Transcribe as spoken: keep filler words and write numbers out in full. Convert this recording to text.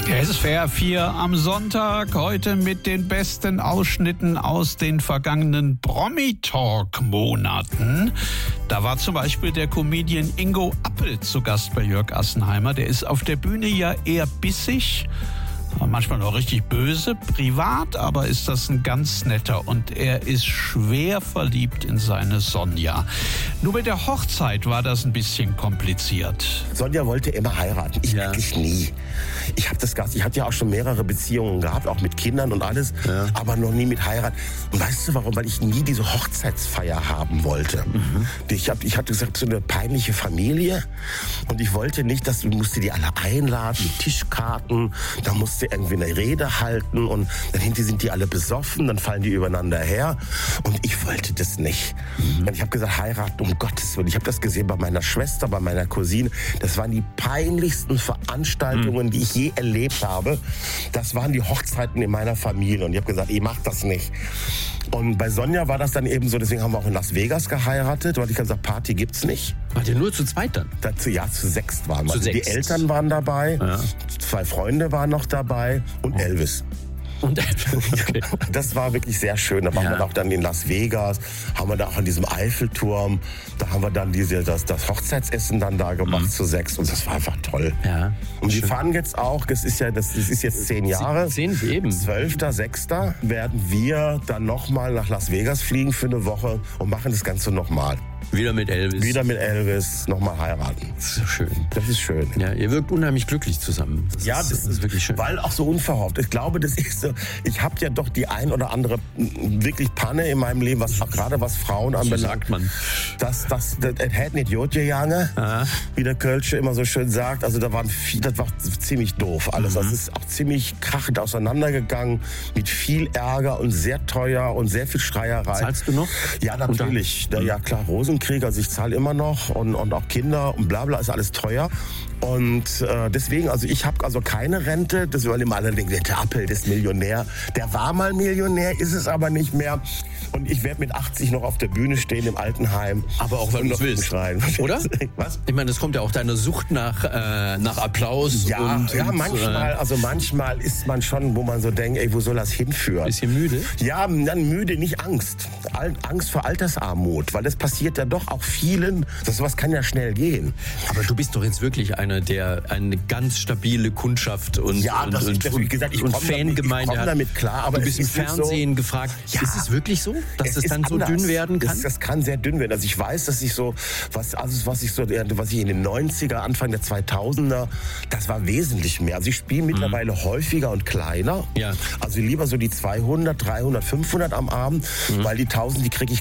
Es ist S W R vier am Sonntag, heute mit den besten Ausschnitten aus den vergangenen Promi-Talk-Monaten. Da war zum Beispiel der Comedian Ingo Appel zu Gast bei Jörg Assenheimer. Der ist auf der Bühne ja eher bissig, manchmal auch richtig böse, privat, aber ist das ein ganz netter und er ist schwer verliebt in seine Sonja. Nur mit der Hochzeit war das ein bisschen kompliziert. Sonja wollte immer heiraten, ich Ja. wirklich nie. Ich habe das gehabt, ich hatte ja auch schon mehrere Beziehungen gehabt, auch mit Kindern und alles, Ja. aber noch nie mit Heirat. Und weißt du warum? Weil ich nie diese Hochzeitsfeier haben wollte. Mhm. Ich, hab, ich hatte gesagt, so eine peinliche Familie und ich wollte nicht, dass du musst die alle einladen, mit Tischkarten, da musst du irgendwie eine Rede halten und dann hinterher sind die alle besoffen, dann fallen die übereinander her und ich wollte das nicht. Mhm. Und ich habe gesagt, heiraten um Gottes Willen. Ich habe das gesehen bei meiner Schwester, bei meiner Cousine. Das waren die peinlichsten Veranstaltungen, mhm. die ich je erlebt habe. Das waren die Hochzeiten in meiner Familie und ich habe gesagt, ich mach das nicht. Und bei Sonja war das dann eben so, deswegen haben wir auch in Las Vegas geheiratet, weil ich habe gesagt, Party gibt's nicht. Wart ihr nur zu zweit dann? Dazu, ja, zu sechst waren wir. Zu Also die sechst. Eltern waren dabei, Ja. zwei Freunde waren noch dabei und Elvis. Und okay. Das war wirklich sehr schön. Da waren Ja. wir auch dann in Las Vegas, haben wir da auch an diesem Eiffelturm, da haben wir dann diese, das, das Hochzeitsessen dann da gemacht mhm. zu sechs und das war einfach toll. Ja, und wir schön. fahren jetzt auch, das ist ja, das, das ist jetzt zehn Jahre. Zehn eben. zwölfter sechster werden wir dann nochmal nach Las Vegas fliegen für eine Woche und machen das Ganze nochmal. Wieder mit Elvis. Wieder mit Elvis nochmal heiraten. Das ist so schön. Das ist schön. Ja, ihr wirkt unheimlich glücklich zusammen. Das Ja, ist, das, das ist wirklich schön. Weil auch so unverhofft. Ich glaube, das ist so, ich habe ja doch die ein oder andere m, wirklich Panne in meinem Leben, was auch gerade was Frauen so anbelangt. sagt man. Das, das, das, das hätte nicht Jod gegangen, Aha. wie der Kölsche immer so schön sagt. Also da waren viel, das war ziemlich doof alles. Mhm. Das ist auch ziemlich krachend auseinandergegangen, mit viel Ärger und sehr teuer und sehr viel Schreierei. Zahlst du noch? Ja, natürlich. Und dann- Ja, klar, Rosenkrieg, also ich zahle immer noch und, und auch Kinder und bla bla, ist alles teuer. Und äh, deswegen, also ich habe also keine Rente, das wollen immer alle denken, der Appel, der ist Millionär. Der war mal Millionär, ist es aber nicht mehr. Und ich werde mit achtzig noch auf der Bühne stehen im Altenheim. Aber auch, weil und du es noch willst. schreien. Oder? Was? Ich meine, das kommt ja auch deiner Sucht nach, äh, nach Applaus. Ja, und, ja, und, manchmal, Äh, also manchmal ist man schon, wo man so denkt, ey, wo soll das hinführen? bisschen müde. Ja, dann müde, nicht Angst. Al- Angst vor Altersarmut, weil das passiert ja doch auch vielen. Das sowas kann ja schnell gehen. Aber du bist doch jetzt wirklich einer, der eine ganz stabile Kundschaft und, Ja, und, das- und, das- wie gesagt, ich und komm damit- ich Fangemeinde komm hat. damit klar, aber du es bist im ist nicht so- Fernsehen gefragt. Ja. Ist es wirklich so, dass Es das ist dann so anders. dünn werden kann? Das, das kann sehr dünn werden. Also ich weiß, dass ich so, was, also was ich so, was ich in den neunziger, Anfang der zweitausender, das war wesentlich mehr. Also ich spiele mittlerweile mhm. häufiger und kleiner. Ja. Also lieber so die zweihundert, dreihundert, fünfhundert am Abend, mhm. weil die tausend, die kriege ich